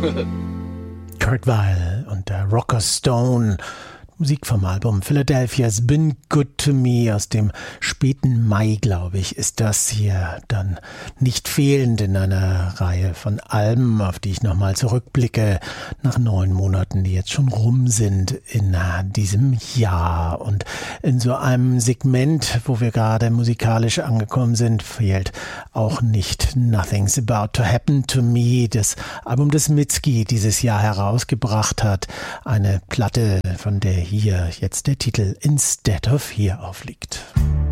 Kurt Weill und der Rocker Stone. Musik vom Album Philadelphia's Been Good to Me aus dem späten Mai, glaube ich, ist das hier dann nicht fehlend in einer Reihe von Alben, auf die ich nochmal zurückblicke, nach 9 Monaten, die jetzt schon rum sind in diesem Jahr. Und in so einem Segment, wo wir gerade musikalisch angekommen sind, fehlt auch nicht Nothing's About to Happen to Me, das Album, das Mitski dieses Jahr herausgebracht hat. Eine Platte, von der hier jetzt der Titel Instead of Here aufliegt.